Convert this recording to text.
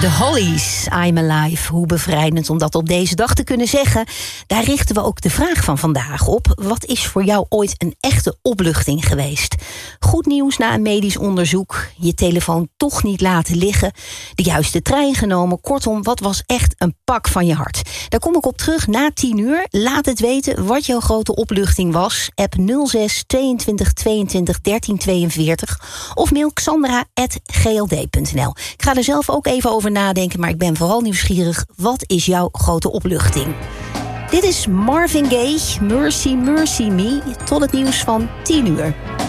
The Hollies, I'm Alive. Hoe bevrijdend om dat op deze dag te kunnen zeggen. Daar richten we ook de vraag van vandaag op. Wat is voor jou ooit een echte opluchting geweest? Goed nieuws na een medisch onderzoek. Je telefoon toch niet laten liggen. De juiste trein genomen. Kortom, wat was echt een pak van je hart? Daar kom ik op terug na 10:00. Laat het weten wat jouw grote opluchting was. App 06 22 22 13 42. Of mail xandra@gld.nl. Ik ga er zelf ook even over nadenken, maar ik ben vooral nieuwsgierig. Wat is jouw grote opluchting? Dit is Marvin Gaye, Mercy Mercy Me, tot het nieuws van 10:00.